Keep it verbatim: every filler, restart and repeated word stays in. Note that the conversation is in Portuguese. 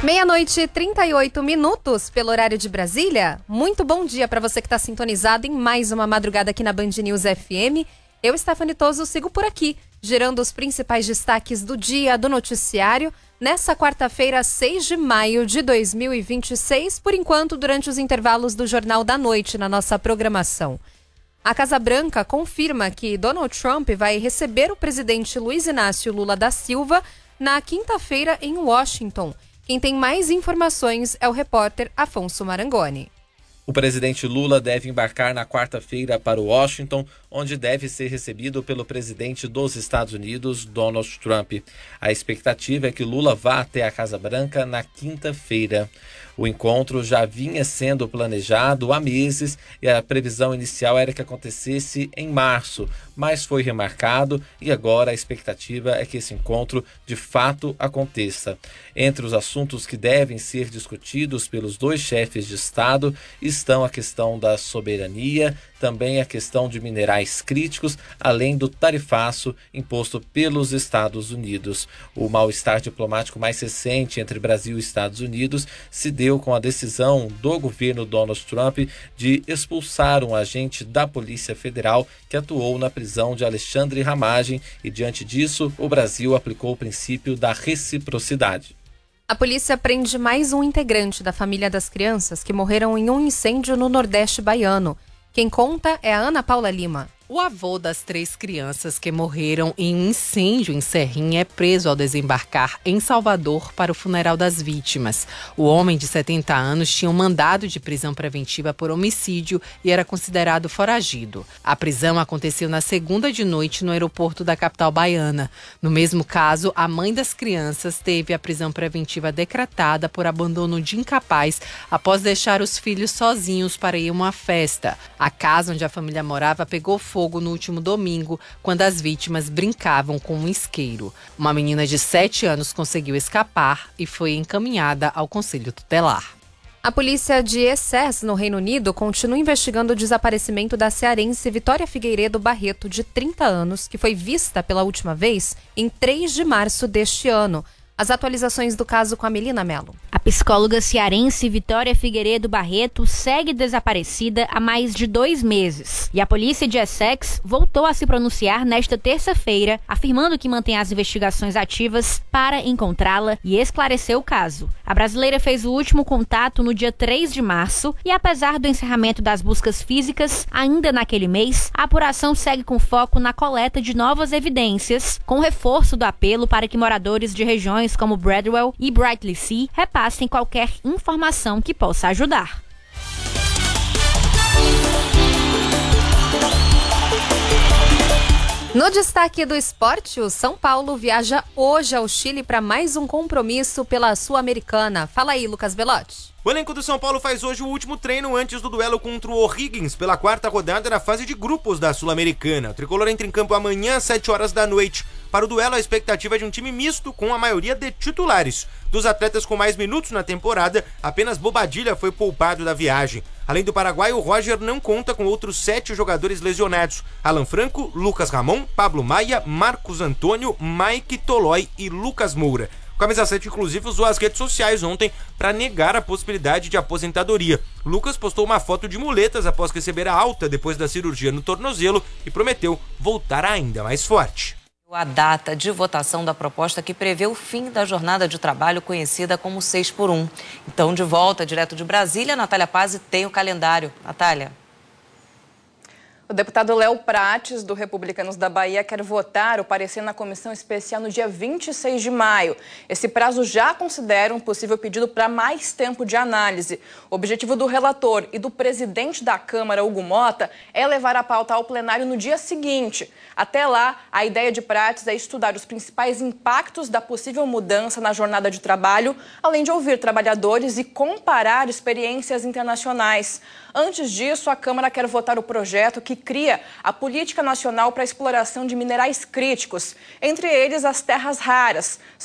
Meia-noite e trinta e oito minutos pelo horário de Brasília. Muito bom dia para você que está sintonizado em mais uma madrugada aqui na Band News F M. Eu, Stephanie Toso, sigo por aqui, gerando os principais destaques do dia do noticiário, nessa quarta-feira, seis de maio de dois mil e vinte e seis, por enquanto, durante os intervalos do Jornal da Noite na nossa programação. A Casa Branca confirma que Donald Trump vai receber o presidente Luiz Inácio Lula da Silva na quinta-feira em Washington. Quem tem mais informações é o repórter Afonso Marangoni. O presidente Lula deve embarcar na quarta-feira para Washington, onde deve ser recebido pelo presidente dos Estados Unidos, Donald Trump. A expectativa é que Lula vá até a Casa Branca na quinta-feira. O encontro já vinha sendo planejado há meses e a previsão inicial era que acontecesse em março, mas foi remarcado e agora a expectativa é que esse encontro de fato aconteça. Entre os assuntos que devem ser discutidos pelos dois chefes de Estado estão a questão da soberania, também a questão de minerais críticos, além do tarifaço imposto pelos Estados Unidos. O mal-estar diplomático mais recente entre Brasil e Estados Unidos se deu com a decisão do governo Donald Trump de expulsar um agente da Polícia Federal que atuou na prisão de Alexandre Ramagem e, diante disso, o Brasil aplicou o princípio da reciprocidade. A polícia prende mais um integrante da família das crianças que morreram em um incêndio no Nordeste baiano. Quem conta é a Ana Paula Lima. O avô das três crianças que morreram em um incêndio em Serrinha é preso ao desembarcar em Salvador para o funeral das vítimas. O homem de setenta anos tinha um mandado de prisão preventiva por homicídio e era considerado foragido. A prisão aconteceu na segunda de noite no aeroporto da capital baiana. No mesmo caso, a mãe das crianças teve a prisão preventiva decretada por abandono de incapaz após deixar os filhos sozinhos para ir a uma festa. A casa onde a família morava pegou fogo no último domingo, quando as vítimas brincavam com um isqueiro. Uma menina de sete anos conseguiu escapar e foi encaminhada ao Conselho Tutelar. A polícia de Essex, no Reino Unido, continua investigando o desaparecimento da cearense Vitória Figueiredo Barreto, de trinta anos, que foi vista pela última vez em três de março deste ano. As atualizações do caso com a Melina Mello. A psicóloga cearense Vitória Figueiredo Barreto segue desaparecida há mais de dois meses. E a polícia de Essex voltou a se pronunciar nesta terça-feira, afirmando que mantém as investigações ativas para encontrá-la e esclarecer o caso. A brasileira fez o último contato no dia três de março e, apesar do encerramento das buscas físicas, ainda naquele mês, a apuração segue com foco na coleta de novas evidências, com reforço do apelo para que moradores de regiões como Bradwell e Brightlingsea repassem qualquer informação que possa ajudar. No destaque do esporte, o São Paulo viaja hoje ao Chile para mais um compromisso pela Sul-Americana. Fala aí, Lucas Belotti. O elenco do São Paulo faz hoje o último treino antes do duelo contra o O'Higgins pela quarta rodada na fase de grupos da Sul-Americana. O tricolor entra em campo amanhã às sete horas da noite. Para o duelo, a expectativa é de um time misto com a maioria de titulares. Dos atletas com mais minutos na temporada, apenas Bobadilla foi poupado da viagem. Além do paraguaio, o Roger não conta com outros sete jogadores lesionados: Alan Franco, Lucas Ramon, Pablo Maia, Marcos Antônio, Mike Tolói e Lucas Moura. O Camisa sete, inclusive, usou as redes sociais ontem para negar a possibilidade de aposentadoria. Lucas postou uma foto de muletas após receber a alta depois da cirurgia no tornozelo e prometeu voltar ainda mais forte. A data de votação da proposta que prevê o fim da jornada de trabalho conhecida como seis por um. Então, de volta, direto de Brasília, Natália Pazzi tem o calendário. Natália. O deputado Léo Prates, do Republicanos da Bahia, quer votar o parecer na comissão especial no dia vinte e seis de maio. Esse prazo já considera um possível pedido para mais tempo de análise. O objetivo do relator e do presidente da Câmara, Hugo Mota, é levar a pauta ao plenário no dia seguinte. Até lá, a ideia de Prates é estudar os principais impactos da possível mudança na jornada de trabalho, além de ouvir trabalhadores e comparar experiências internacionais. Antes disso, a Câmara quer votar o projeto que cria a Política Nacional para a Exploração de Minerais Críticos, entre eles as terras raras.